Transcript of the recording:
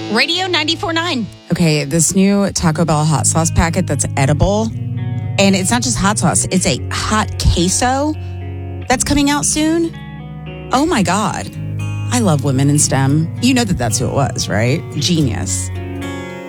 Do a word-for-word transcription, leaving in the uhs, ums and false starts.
Radio ninety-four point nine. Okay, this new Taco Bell hot sauce packet that's edible. And it's not just hot sauce, it's a hot queso that's coming out soon. Oh my God. I love women in STEM. You know that that's who it was, right? Genius.